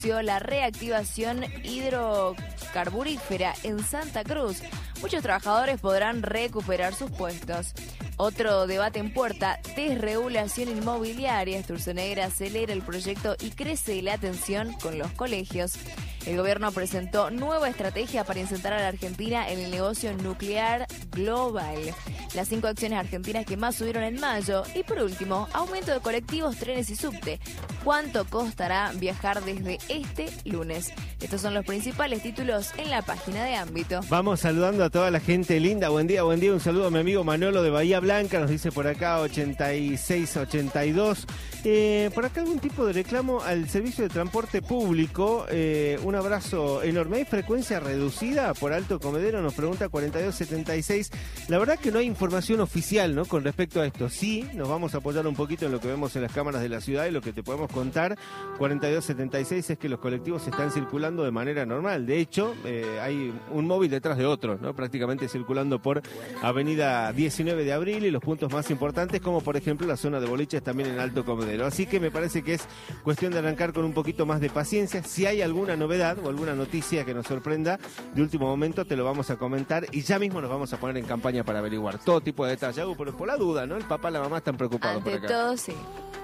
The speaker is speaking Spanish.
la reactivación hidrocarburífera en Santa Cruz. Muchos trabajadores podrán recuperar sus puestos. Otro debate en puerta, desregulación inmobiliaria. Sturzenegger acelera el proyecto y crece la tensión con los colegios. El gobierno presentó nueva estrategia para insertar a la Argentina en el negocio nuclear global. Las 5 acciones argentinas que más subieron en mayo. Y por último, aumento de colectivos, trenes y subte. ¿Cuánto costará viajar desde este lunes? Estos son los principales títulos en la página de Ámbito. Vamos saludando a toda la gente linda. Buen día, buen día. Un saludo a mi amigo Manolo de Bahía Blanca. Nos dice por acá 8682. Por acá algún tipo de reclamo al servicio de transporte público. Un abrazo enorme. ¿Hay frecuencia reducida por Alto Comedero? Nos pregunta 4276. La verdad que no hay información oficial, ¿no?, con respecto a esto. Sí, nos vamos a apoyar un poquito en lo que vemos en las cámaras de la ciudad y lo que te podemos contar. 4276 es que los colectivos están circulando de manera normal. De hecho, hay un móvil detrás de otro, ¿no?, prácticamente circulando por Avenida 19 de Abril y los puntos más importantes, como por ejemplo la zona de boliches también en Alto Comedero. Así que me parece que es cuestión de arrancar con un poquito más de paciencia. Si hay alguna novedad o alguna noticia que nos sorprenda de último momento, te lo vamos a comentar y ya mismo nos vamos a poner en campaña para averiguar todo tipo de detalles. Pero por la duda, ¿no? El papá y la mamá están preocupados por acá. Ante todo, sí.